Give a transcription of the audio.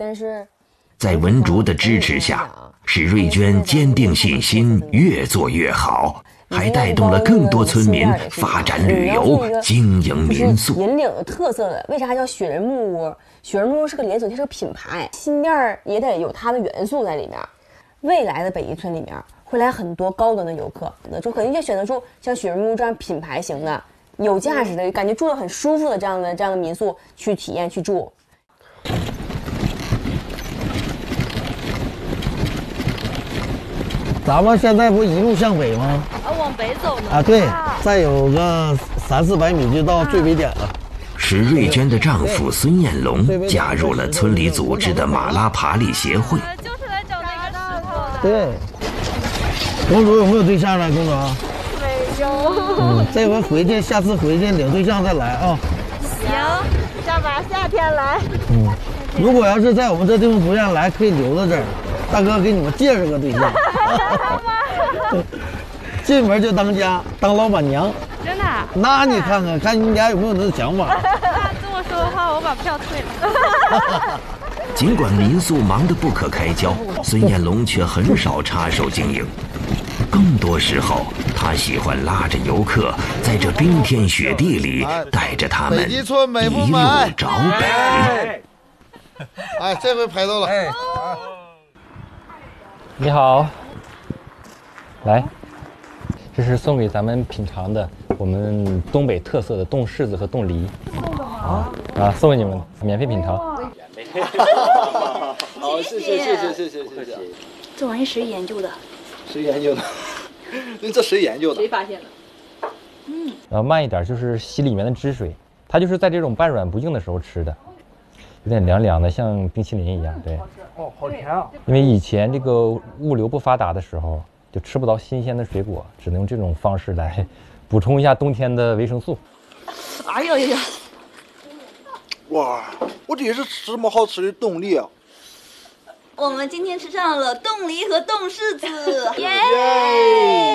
但是， 在文竹的支持下，史瑞娟坚定信心，越做越好，还带动了更多村民发展旅游、经营民宿。 引领有特色的，为啥叫雪人木屋？雪人木屋是个连锁，它是个品牌，新店也得有它的元素在里面。未来的北宜村里面会来很多高端的游客，就肯定要选择出像雪人木屋这样品牌型的、有价值的、感觉住得很舒服的这样的民宿去体验去住。 咱们现在不一路向北吗？ 往北走呢。 啊，对，再有个300-400米就到最北点了。 史瑞娟的丈夫孙彦龙加入了村里组织的马拉爬犁协会。 就是来找那个石头的。 对。公主有没有对象呢？公主？ 没有。 这回回去，下次回去领对象再来啊。 行，下把夏天来。 如果要是在我们这地方不愿意来，可以留在这儿，大哥给你们介绍个对象。进门就当家，当老板娘。 真的？ 那你看看你们家有没有那想法？ 那这么说的话，我把票退了。 尽管民宿忙得不可开交，孙彦龙却很少插手经营。更多时候，他喜欢拉着游客，在这冰天雪地里，带着他们一路找北。 哎，这回拍到了。 你好，来，这是送给咱们品尝的我们东北特色的冻柿子和冻梨。送给你们，免费品尝。 好，谢谢。 这玩意谁研究的？ 谁研究的？这谁研究的？ 谁发现的？ 然后慢一点，就是吸里面的汁水，它就是在这种半软不硬的时候吃的，有点凉凉的，像冰淇淋一样。对。 哦，好甜啊！ 因为以前这个物流不发达的时候，就吃不到新鲜的水果，只能用这种方式来补充一下冬天的维生素。 哎呦呀！ 哇，我这也是吃这么好吃的冻梨啊！ 我们今天吃上了冻梨和冻柿子，耶！